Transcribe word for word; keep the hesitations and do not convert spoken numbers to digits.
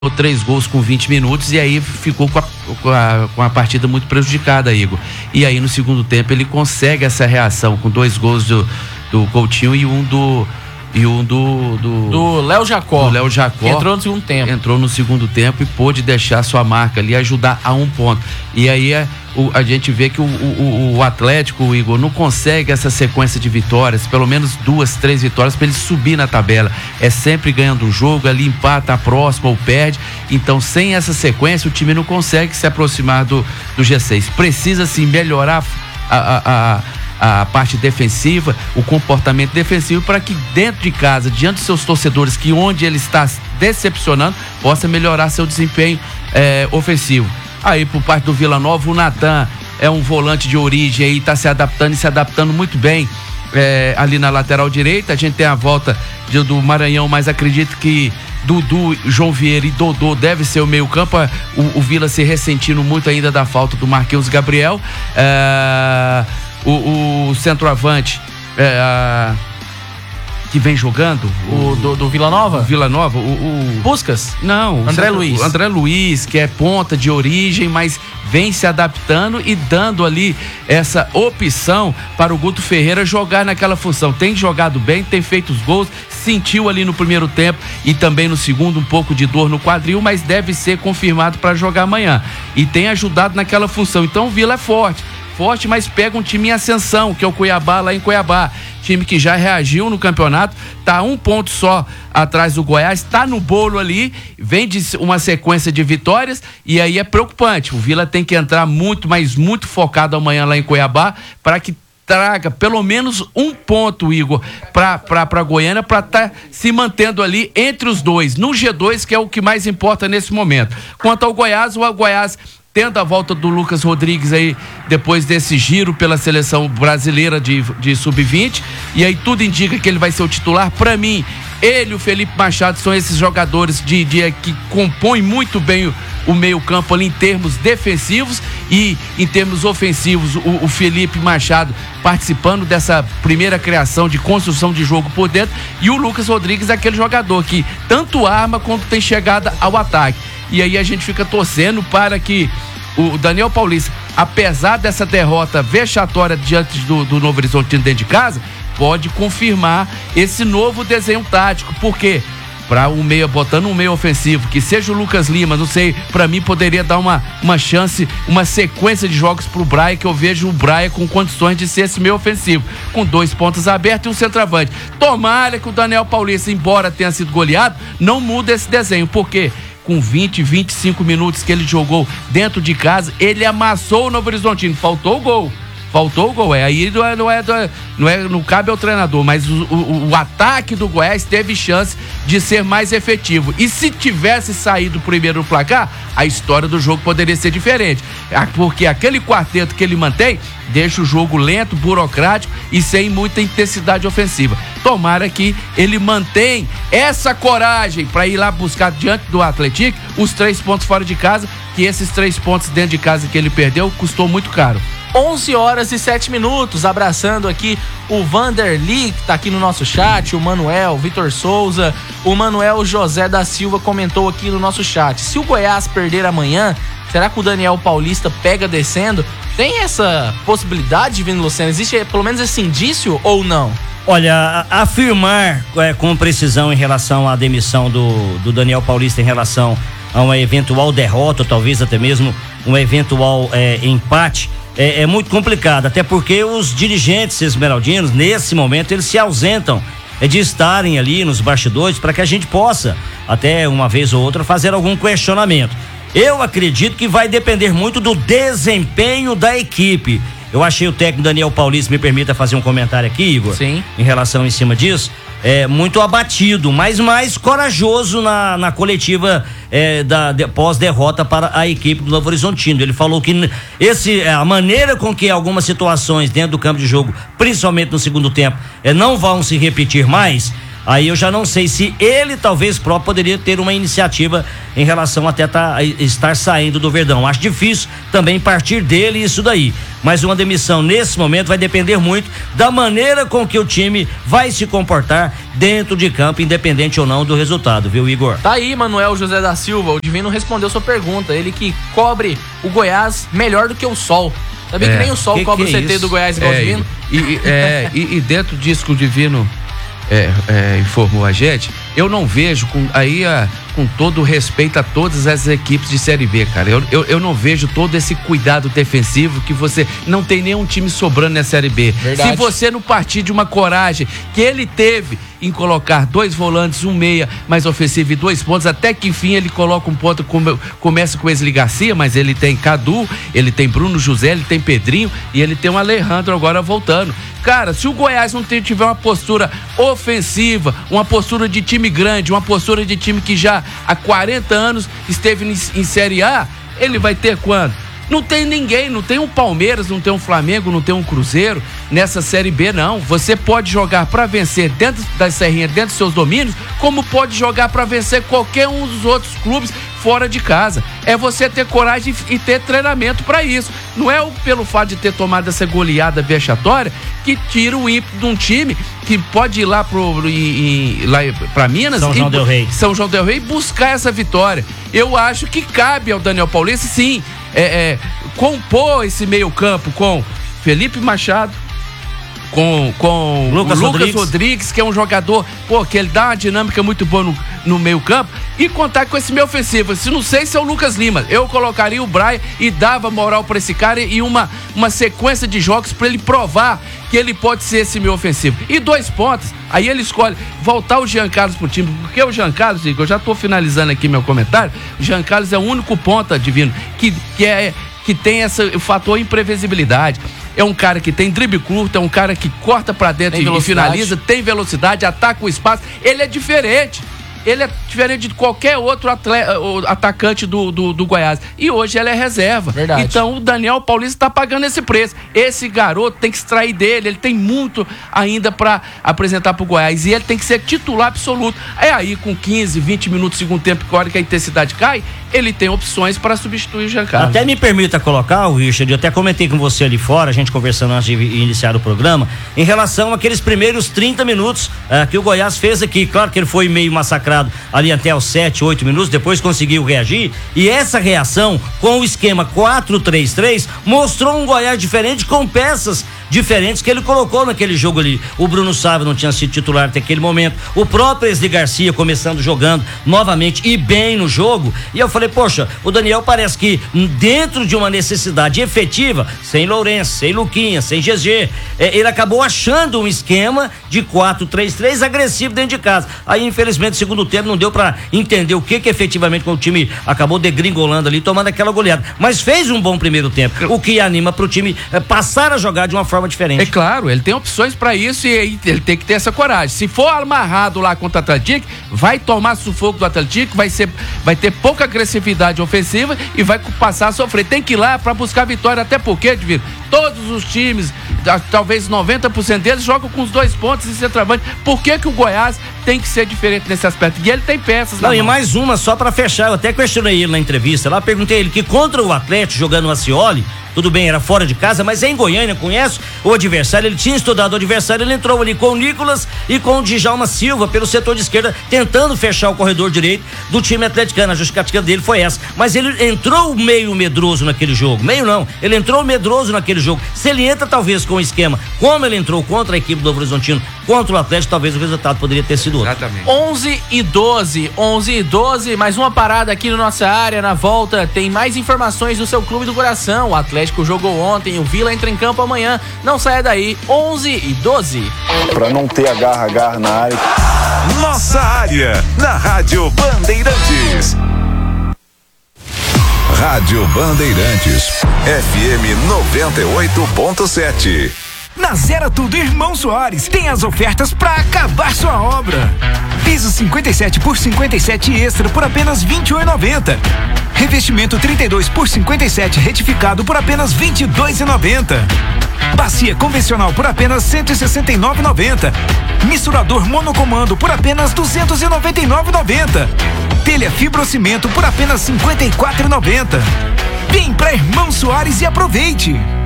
três gols com vinte minutos e aí ficou com a, com a, com a partida muito prejudicada, Igor. E aí no segundo tempo ele consegue essa reação com dois gols do, do Coutinho e um do e um do do, do Léo Jacó. Do Léo Jacó. Que entrou no segundo tempo. Entrou no segundo tempo e pôde deixar sua marca ali, ajudar a um ponto. E aí é, o, a gente vê que o, o, o Atlético, o Igor, não consegue essa sequência de vitórias, pelo menos duas, três vitórias para ele subir na tabela. É sempre ganhando um jogo, ali empata a próxima ou perde. Então, sem essa sequência, o time não consegue se aproximar do, do G seis. Precisa sim melhorar a, a, a a parte defensiva, o comportamento defensivo, para que dentro de casa, diante dos seus torcedores, que onde ele está decepcionando, possa melhorar seu desempenho é, ofensivo. Aí, por parte do Vila Nova, o Natan é um volante de origem aí, está se adaptando e se adaptando muito bem é, ali na lateral direita. A gente tem a volta de, do Maranhão, mas acredito que Dudu, João Vieira e Dodô deve ser o meio campo. O, o Vila se ressentindo muito ainda da falta do Marquinhos Gabriel. É... O, o centroavante é, a, que vem jogando o, o do, do Vila Nova? O Vila Nova, o, o Puskas? Não, André centro, Luiz. O André Luiz, que é ponta de origem, mas vem se adaptando e dando ali essa opção para o Guto Ferreira jogar naquela função. Tem jogado bem, tem feito os gols, sentiu ali no primeiro tempo e também no segundo um pouco de dor no quadril, mas deve ser confirmado para jogar amanhã. E tem ajudado naquela função. Então o Vila é forte. Forte, mas pega um time em ascensão, que é o Cuiabá, lá em Cuiabá. Time que já reagiu no campeonato, tá um ponto só atrás do Goiás, tá no bolo ali, vem de uma sequência de vitórias e aí é preocupante. O Vila tem que entrar muito, mas muito focado amanhã lá em Cuiabá para que traga pelo menos um ponto, Igor, para para Goiânia, para estar tá se mantendo ali entre os dois, no G dois, que é o que mais importa nesse momento. Quanto ao Goiás, o Goiás tendo a volta do Lucas Rodrigues aí, depois desse giro pela seleção brasileira de, de sub vinte, e aí tudo indica que ele vai ser o titular. Para mim, ele e o Felipe Machado são esses jogadores de, de, que compõem muito bem o, o meio campo ali em termos defensivos, e em termos ofensivos, o, o Felipe Machado participando dessa primeira criação de construção de jogo por dentro, e o Lucas Rodrigues é aquele jogador que tanto arma quanto tem chegada ao ataque. E aí a gente fica torcendo para que o Daniel Paulista, apesar dessa derrota vexatória diante do, do Novo Horizontino dentro de casa, pode confirmar esse novo desenho tático. Por quê? Para um meia, botando um meio ofensivo, que seja o Lucas Lima, não sei, para mim poderia dar uma, uma chance, uma sequência de jogos pro Braia, que eu vejo o Braia com condições de ser esse meio ofensivo, com dois pontos abertos e um centroavante. Tomara que o Daniel Paulista, embora tenha sido goleado, não muda esse desenho. Por quê? Com vinte, vinte e cinco minutos que ele jogou dentro de casa, ele amassou o Novo Horizontino. Faltou o gol. Faltou o gol. É, aí não é, não, é, não, é, não cabe ao treinador, mas o, o, o ataque do Goiás teve chance de ser mais efetivo. E se tivesse saído primeiro no placar, a história do jogo poderia ser diferente. Porque aquele quarteto que ele mantém deixa o jogo lento, burocrático e sem muita intensidade ofensiva. Tomara que ele mantenha essa coragem para ir lá buscar diante do Atlético os três pontos fora de casa, que esses três pontos dentro de casa que ele perdeu custou muito caro. onze horas e sete minutos, abraçando aqui o Vanderly, que tá aqui no nosso chat, o Manuel, o Vitor Souza, o Manuel José da Silva comentou aqui no nosso chat: se o Goiás perder amanhã, será que o Daniel Paulista pega descendo? Tem essa possibilidade, Vini Luciano? Existe pelo menos esse indício ou não? Olha, afirmar é, com precisão em relação à demissão do, do Daniel Paulista em relação a uma eventual derrota, ou talvez até mesmo um eventual é, empate, É, é muito complicado, até porque os dirigentes esmeraldinos, nesse momento, eles se ausentam é, de estarem ali nos bastidores para que a gente possa, até uma vez ou outra, fazer algum questionamento. Eu acredito que vai depender muito do desempenho da equipe. Eu achei o técnico Daniel Paulista, me permita fazer um comentário aqui, Igor, Sim. em relação em cima disso, é, muito abatido, mas mais corajoso na, na coletiva é, da de, pós-derrota para a equipe do Novo Horizontino. Ele falou que esse, a maneira com que algumas situações dentro do campo de jogo, principalmente no segundo tempo, é, não vão se repetir mais. Aí eu já não sei se ele talvez próprio poderia ter uma iniciativa em relação até tá, estar saindo do Verdão. Acho difícil também partir dele isso daí, mas uma demissão nesse momento vai depender muito da maneira com que o time vai se comportar dentro de campo, independente ou não do resultado, viu, Igor? Tá aí, Manuel José da Silva, o Divino respondeu sua pergunta, ele que cobre o Goiás melhor do que o Sol. Sabia é, que nem o Sol que cobre que é o C T isso? do Goiás igual é, o Divino? E, e, é, e, e dentro disso que o Divino é, é, informou a gente, eu não vejo, com, aí a, com todo o respeito a todas as equipes de Série B, cara, eu, eu, eu não vejo todo esse cuidado defensivo que você não tem nenhum time sobrando na Série B. Verdade. Se você não partir de uma coragem que ele teve em colocar dois volantes, um meia mais ofensivo e dois pontos, até que enfim ele coloca um ponto, come, começa com o Wesley Garcia, mas ele tem Cadu, ele tem Bruno José, ele tem Pedrinho e ele tem o Alejandro agora voltando. Cara, se o Goiás não tiver uma postura ofensiva, uma postura de time grande, uma postura de time que já há quarenta anos esteve em, em Série A, ele vai ter quando? Não tem ninguém, não tem um Palmeiras, não tem um Flamengo, não tem um Cruzeiro nessa Série B, não. Você pode jogar para vencer dentro da Serrinha, dentro dos seus domínios, como pode jogar para vencer qualquer um dos outros clubes fora de casa. É você ter coragem e ter treinamento para isso. Não é pelo fato de ter tomado essa goleada vexatória que tira o ímpeto de um time que pode ir lá pro, e, e, lá pra Minas, São João e, del Rei. São João del Rei, buscar essa vitória. Eu acho que cabe ao Daniel Paulista, sim, é, é, compor esse meio campo com Felipe Machado, com, com Lucas, o Lucas Rodrigues. Rodrigues, que é um jogador, pô, que ele dá uma dinâmica muito boa no, no meio campo, e contar com esse meio ofensivo. Se não sei se é o Lucas Lima, eu colocaria o Brian e dava moral pra esse cara e uma, uma sequência de jogos pra ele provar que ele pode ser esse meio ofensivo. E dois pontos, aí ele escolhe voltar o Jean Carlos pro time, porque o Jean Carlos, eu já tô finalizando aqui meu comentário, o Jean Carlos é o único ponta, Divino, que, que, é, que tem esse o fator imprevisibilidade. É um cara que tem drible curto, é um cara que corta pra dentro e finaliza, tem velocidade, ataca o espaço. Ele é diferente. Ele é diferente de qualquer outro atleta, atacante do, do, do Goiás. E hoje ele é reserva. Verdade. Então o Daniel Paulista está pagando esse preço. Esse garoto tem que extrair dele, ele tem muito ainda para apresentar pro Goiás. E ele tem que ser titular absoluto. É aí com quinze, vinte minutos do segundo tempo, que a hora que a intensidade cai, ele tem opções para substituir o Jean Carlos. Até me permita colocar, o Richard, eu até comentei com você ali fora, a gente conversando antes de iniciar o programa, em relação àqueles primeiros trinta minutos uh, que o Goiás fez aqui. Claro que ele foi meio massacrado ali até os sete, oito minutos, depois conseguiu reagir, e essa reação com o esquema quatro três três mostrou um Goiás diferente, com peças diferentes que ele colocou naquele jogo ali. O Bruno Sávio não tinha sido titular até aquele momento, o próprio Wesley Garcia começando jogando novamente e bem no jogo, e eu falei, poxa, o Daniel parece que dentro de uma necessidade efetiva, sem Lourenço, sem Luquinha, sem G G, é, ele acabou achando um esquema de quatro três três agressivo dentro de casa. Aí infelizmente segundo tempo não deu pra entender o que que efetivamente o time acabou degringolando ali, tomando aquela goleada, mas fez um bom primeiro tempo, o que anima pro time é, passar a jogar de uma forma diferente. É claro, ele tem opções pra isso e ele tem que ter essa coragem. Se for amarrado lá contra o Atlético, vai tomar sufoco do Atlético, vai ser, vai ter pouca agressividade ofensiva e vai passar a sofrer. Tem que ir lá pra buscar vitória, até porque, Divino, todos os times, talvez noventa por cento deles, jogam com os dois pontos e centroavante. Por que que o Goiás tem que ser diferente nesse aspecto? E ele tem peças lá. Não, e mais uma só pra fechar, eu até questionei ele na entrevista lá, perguntei ele que contra o Atlético, jogando o Ascioli, tudo bem, era fora de casa, mas é em Goiânia, conhece o adversário, ele tinha estudado o adversário, ele entrou ali com o Nicolas e com o Djalma Silva pelo setor de esquerda, tentando fechar o corredor direito do time atleticano. A justificativa dele foi essa, mas ele entrou meio medroso naquele jogo, meio não, ele entrou medroso naquele jogo. Se ele entra talvez com o esquema como ele entrou contra a equipe do Novo Horizontino, contra o Atlético, talvez o resultado poderia ter sido outro. Exatamente. onze e doze, onze e doze, mais uma parada aqui na nossa área. Na volta tem mais informações do seu clube do coração. O Atlético jogou ontem, o Vila entra em campo amanhã. Não saia daí, onze e doze. Pra não ter agarra-agarra na área. Nossa área, na Rádio Bandeirantes. Rádio Bandeirantes, F M noventa e oito ponto sete. Na Zera Tudo Irmão Soares tem as ofertas para acabar sua obra. Piso cinquenta e sete por cinquenta e sete extra por apenas vinte e um reais e noventa centavos. Revestimento trinta e dois por cinquenta e sete retificado por apenas vinte e dois reais e noventa centavos. Bacia convencional por apenas cento e sessenta e nove reais e noventa centavos. Misturador monocomando por apenas duzentos e noventa e nove reais e noventa centavos. Telha fibrocimento por apenas cinquenta e quatro reais e noventa centavos. Vem pra Irmão Soares e aproveite!